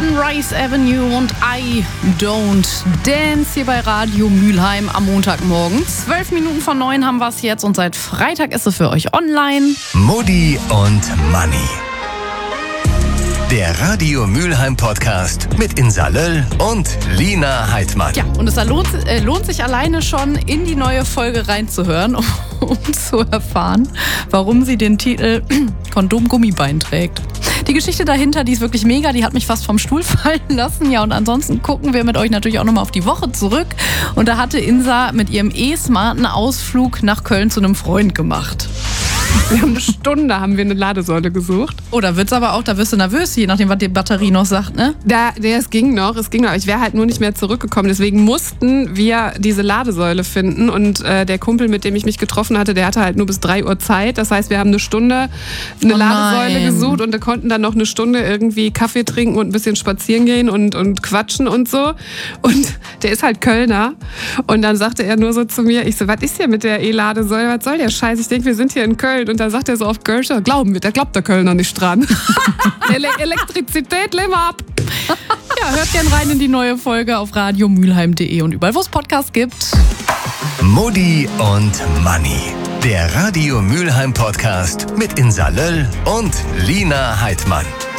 Sunrise Avenue und I Don't Dance hier bei Radio Mülheim am Montagmorgen. 12 Minuten vor 9 haben wir es jetzt und seit Freitag ist es für euch online. Mutti und Manni. Der Radio Mülheim Podcast mit Insa Löll und Lina Heidmann. Ja, und es lohnt sich alleine schon in die neue Folge reinzuhören, um zu erfahren, warum sie den Titel Kondom-Gummibein trägt. Die Geschichte dahinter, die ist wirklich mega, die hat mich fast vom Stuhl fallen lassen. Ja, und ansonsten gucken wir mit euch natürlich auch nochmal auf die Woche zurück. Und da hatte Insa mit ihrem smarten Ausflug nach Köln zu einem Freund gemacht. Wir haben eine Stunde eine Ladesäule gesucht. Oh, da wirst du nervös, je nachdem, was die Batterie noch sagt, ne? Es ging noch. Ich wäre halt nur nicht mehr zurückgekommen. Deswegen mussten wir diese Ladesäule finden. Und der Kumpel, mit dem ich mich getroffen hatte, der hatte halt nur bis 3 Uhr Zeit. Das heißt, wir haben eine Stunde eine Ladesäule gesucht und wir konnten dann noch eine Stunde irgendwie Kaffee trinken und ein bisschen spazieren gehen und quatschen und so. Und der ist halt Kölner. Und dann sagte er nur so zu mir, ich so, was ist hier mit der E-Ladesäule? Was soll der Scheiß? Ich denke, wir sind hier in Köln. Und dann sagt er so auf Kölsch, glauben wir, da glaubt der Kölner nicht dran. Elektrizität, lehnen wir ab. Ja, hört gern rein in die neue Folge auf radiomülheim.de und überall, wo es Podcasts gibt. Mutti und Manni. Der Radio Mülheim Podcast mit Insa Löll und Lina Heidmann.